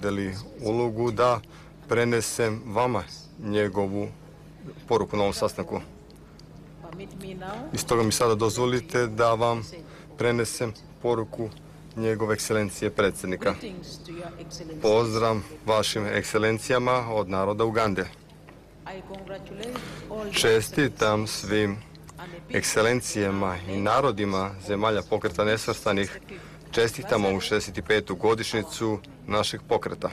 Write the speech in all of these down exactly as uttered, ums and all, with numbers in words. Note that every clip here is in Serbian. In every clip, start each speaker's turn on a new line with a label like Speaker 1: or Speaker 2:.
Speaker 1: udeli ulogu da prenesem vama njegovu poruku na ovom sastanku. I stoga mi sada dozvolite da vam prenesem poruku njegove ekscelencije predsjednika. Pozdrav vašim ekscelencijama od naroda Ugande. Čestitam svim ekscelencijama i narodima zemalja pokreta nesvrstanih. Čestitamo u šezdeset petu godišnjicu našeg pokreta.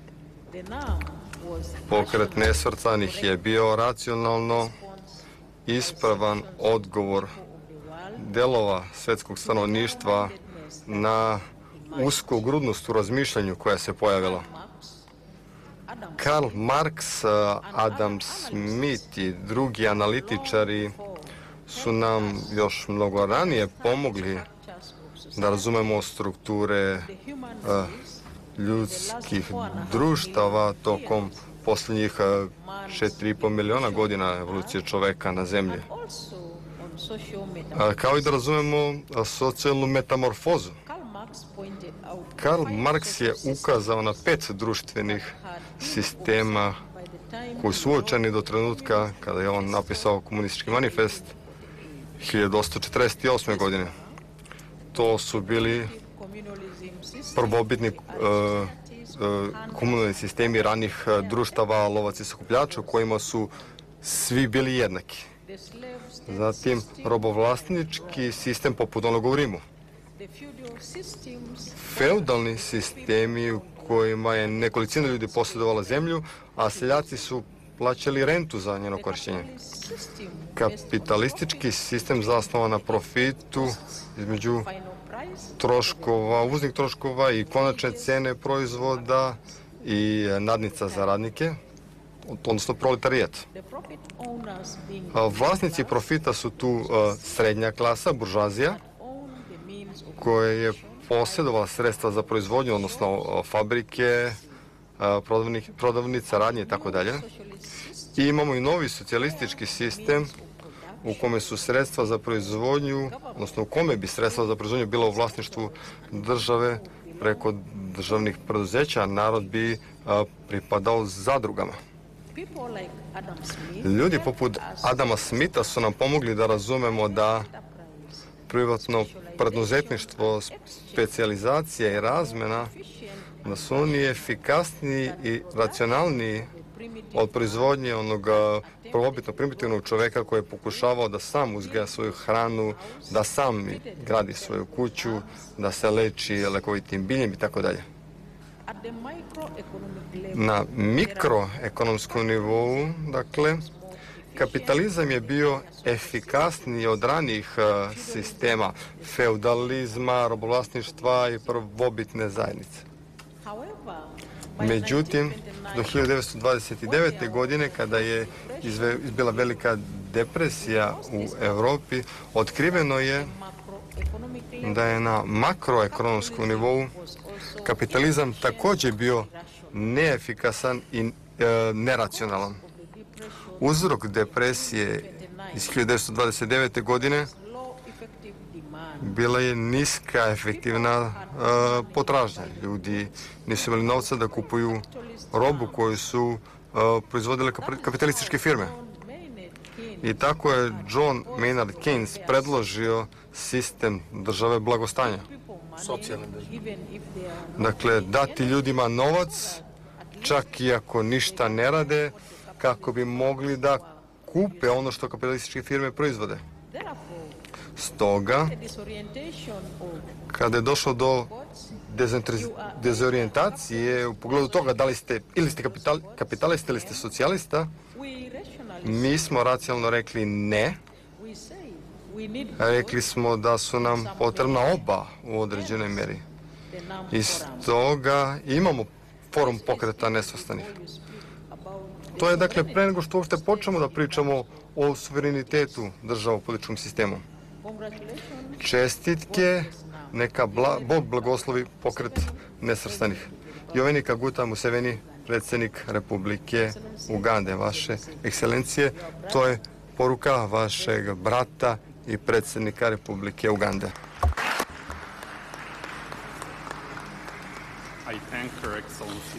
Speaker 1: Pokret nesvrstanih je bio racionalno ispravan odgovor delova svjetskog stanovništva na uskogrudnost u razmišljanju koja se pojavila. Karl Marx, Adam Smith i drugi analitičari su nam još mnogo ranije pomogli da razumemo strukture ljudskih društava tokom posljednjih četiri i pol miliona godina evolucije čoveka na zemlji. Kao i da razumemo socijalnu metamorfozu. Karl Marx je ukazao na pet društvenih sistema koji su uočeni do trenutka kada je on napisao komunistički manifest hiljadu osamsto četrdeset osme. godine. To su bili prvobitni uh, uh, komunalni sistemi ranih društava lovaca i sakupljača u kojima su svi bili jednaki. Zatim robovlasnički sistem poput onog u Rimu. Feudalni sistemi u kojima je nekolicina ljudi posjedovala zemlju, a seljaci su plaćali rentu za njeno korištenje. Kapitalistički sistem zasnovan na profitu između troškova, uvoznih troškova i konačne cene proizvoda i nadnica za radnike, odnosno proletarijat. Vlasnici profita su tu srednja klasa, buržazija, koja je posjedovala sredstva za proizvodnju, odnosno fabrike, prodavnica, radnje i tako dalje. I imamo i novi socijalistički sistem u kome su sredstva za proizvodnju, odnosno u kome bi sredstva za proizvodnju bila u vlasništvu države preko državnih preduzeća, narod bi pripadao zadrugama. Ljudi poput Adama Smitha su nam pomogli da razumemo da privatno preduzetništvo, specijalizacija i razmena, da su oni efikasniji i racionalniji od proizvodnje onog prvobitno primitivnog čoveka koji je pokušavao da sam uzgaja svoju hranu, da sam gradi svoju kuću, da se leči lekovitim biljem i tako dalje. Na mikroekonomskom nivou, dakle, kapitalizam je bio efikasniji od ranijih sistema feudalizma, robovlasništva i prvobitne zajednice. Međutim, do hiljadu devetsto dvadeset devete. godine, kada je izbila velika depresija u Europi, otkriveno je da je na makroekonomskom nivou kapitalizam također bio neefikasan i e, neracionalan. Uzrok depresije iz hiljadu devetsto dvadeset devete. godine bila je niska efektivna uh, potražnja. Ljudi nisu imali novca da kupuju robu koju su uh, proizvodile kapitalističke firme. I tako je John Maynard Keynes predložio sistem države blagostanja. Socijalne države. Dakle, dati ljudima novac, čak i ako ništa ne rade, kako bi mogli da kupe ono što kapitalističke firme proizvode. Stoga, kada je došlo do dezorijentacije u pogledu toga da li ste ili ste kapital, kapitalista ili ste socijalista, mi smo racionalno rekli ne. Rekli smo da su nam potrebna oba u određenoj meri. I stoga imamo forum pokreta nesvrstanih. To je dakle pre nego što uopšte počnemo da pričamo o suverenitetu država u političkom sistemu. Čestitke, neka bla, Bog blagoslovi pokret nesvrstanih. Yoweri Kaguta Museveni, predsjednik Republike Ugande, vaše ekscelencije, to je poruka vašeg brata i predsjednika Republike Ugande.
Speaker 2: I thank Her Excellency.